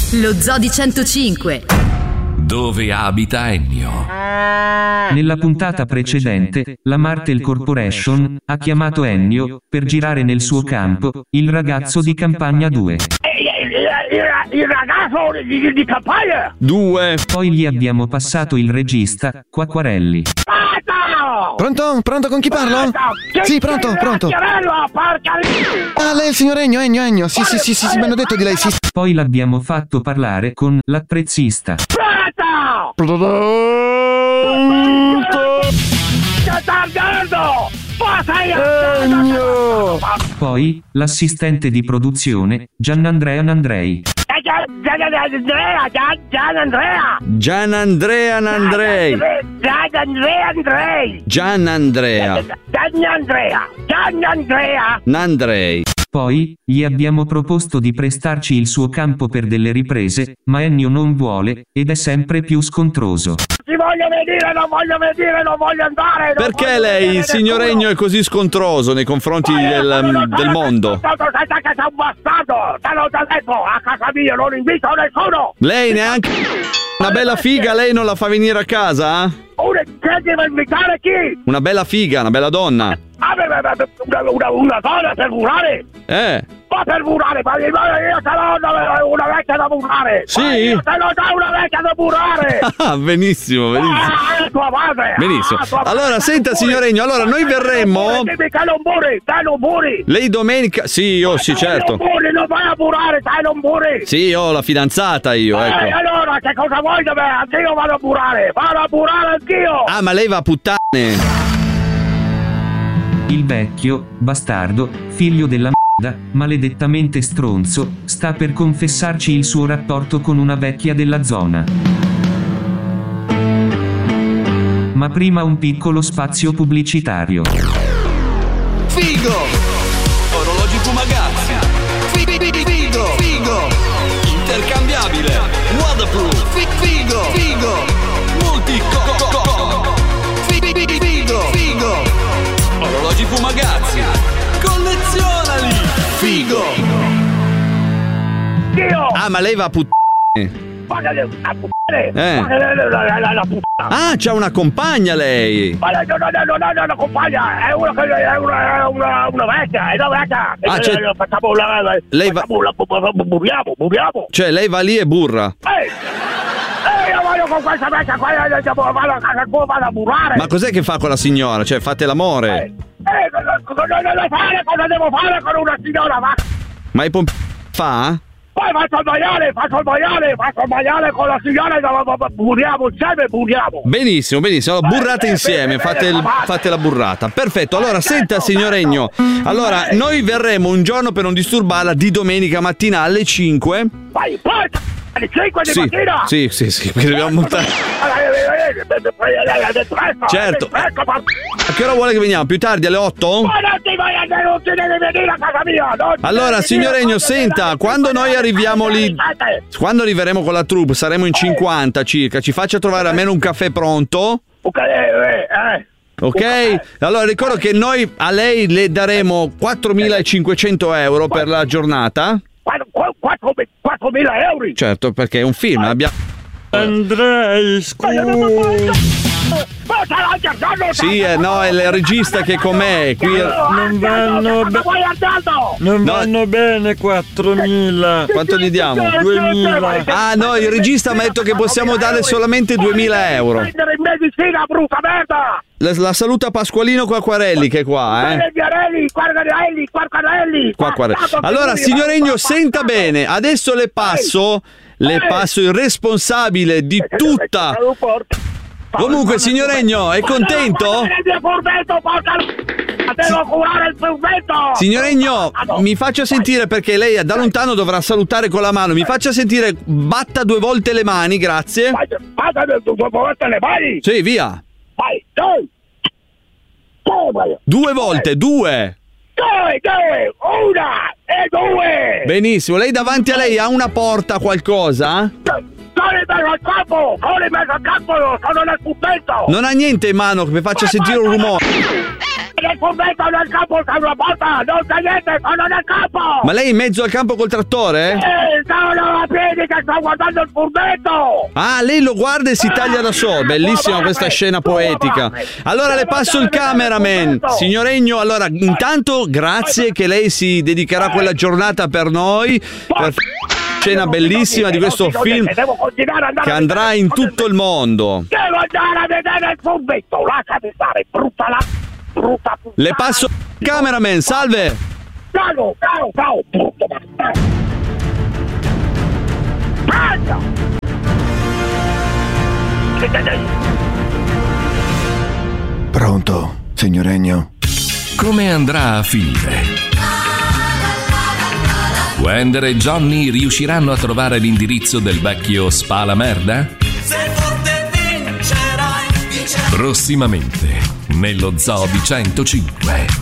Lo Zoo 105. Dove abita Ennio? Nella puntata precedente, la Martel Corporation ha chiamato Ennio per girare nel suo campo Il ragazzo di campagna 2. Il ragazzo di campagna 2. Poi gli abbiamo passato il regista, Quacquarelli. Pronto? Pronto, con chi parlo? Sì, pronto. Ah, lei è il signor Ennio. Sì, mi hanno detto di lei, sì. Poi l'abbiamo fatto parlare con l'attrezzista. Poi l'assistente di produzione, Gianandrea Nandrei. Nandrei. Poi gli abbiamo proposto di prestarci il suo campo per delle riprese, ma Ennio non vuole, ed è sempre più scontroso. Ti voglio vedere, non voglio andare. Perché lei, signor Ennio, è così scontroso nei confronti del mondo? Sai che sei un bastardo, te l'ho già detto, a casa mia non invito nessuno. Lei neanche una bella figa, lei non la fa venire a casa? Che deve invitare chi? Una bella figa, una bella donna. Una donna per burlare? Ma per burlare, ma io te l'ho una vecchia da burlare. Sì? Io te l'ho già una vecchia da burlare. Benissimo. Tua madre. Benissimo. Allora, senta, signor Ennio, allora noi verremmo. Te non buri. Lei domenica. Sì, sì, certo. Non vai a burare, te non buri. Sì, ho la fidanzata io, ecco. Allora, che cosa vuoi da me? Anch'io vado a burare. Vado a burare anch'io. Ah, ma lei va a puttane. Il vecchio, bastardo, figlio della maledettamente stronzo, sta per confessarci il suo rapporto con una vecchia della zona. Ma prima un piccolo spazio pubblicitario. Figo! Orologi Fumagazzi. Figo! Intercambiabile. Waterproof. Figo! Multico. Figo! Orologi Fumagazzi. Collezionali. Figo! Ah, ma lei va a puttane. Ah, c'ha una compagna lei. Ma non è una compagna, è una vecchia, è una vecchia. Facciamo lei va. Burriamo. Cioè, lei va lì e burra. Io voglio con questa vecchia qua, vado a casa tua, vado a burrare. Ma cos'è che fa con la signora? Cioè, fate l'amore? Cosa devo fare con una signora? Ma i fa? Poi faccio il maiale con la signora, burriamo insieme. Benissimo, allora, burrate insieme, fate la burrata. Perfetto, allora senta signor Ennio, allora noi verremo un giorno per non disturbarla di domenica mattina alle 5. Vai, alle 5 di mattina? Sì, perché dobbiamo montare. Certo. A che ora vuole che veniamo? Più tardi, alle 8? Ma non ti devi venire a casa mia. Allora, signor Ennio, senta, quando noi arriviamo lì, quando arriveremo con la troupe, saremo in 50 circa, ci faccia trovare almeno un caffè pronto. Ok? Allora ricordo che noi a lei le daremo 4.500 euro per la giornata. 4.000 euro? Certo, perché è un film, abbiamo. Andrei, scusa. Sì, no, è il regista che con me qui. Non vanno bene 4.000. Quanto gli diamo? 2.000. Ah no, il regista mi ha detto che possiamo dare solamente 2.000 euro. Medicina, brutta merda! La saluta Pasqualino Quacquarelli che è qua, Quacquarelli. Allora, signor Ennio, senta bene, adesso le passo il responsabile di tutta. Comunque, signor Ennio, è contento? Devo curare il furbetto! Signor Ennio, mi faccia sentire, perché lei da lontano dovrà salutare con la mano. Mi faccia sentire, batta 2 volte le mani, grazie. Batta 2 volte le mani? Sì, via. Vai, 2 volte, 2. 1 e 2. Benissimo, lei davanti a lei ha una porta, qualcosa? Sono in mezzo al campo, sono nel furbetto. Non ha niente in mano che mi faccia sentire un rumore. nel fumetto nel campo c'è una porta, non c'è niente, sono nel campo! Ma lei in mezzo al campo col trattore? Sono a piedi che sto guardando il fumetto! Ah, lei lo guarda e si taglia da solo. Bellissima questa scena poetica. Allora le passo il cameraman. Signor Ennio, allora intanto grazie che lei si dedicherà quella giornata per noi. Per scena bellissima di questo film che andrà in tutto il mondo. Devo andare a vedere il fumetto, lasciami stare, brutta. Le passo il cameraman, salve! Ciao, brutto bastardo! Pronto, signor Ennio? Come andrà a finire? Wender e Johnny riusciranno a trovare l'indirizzo del vecchio Spala Merda? Prossimamente nello Zoo di 105.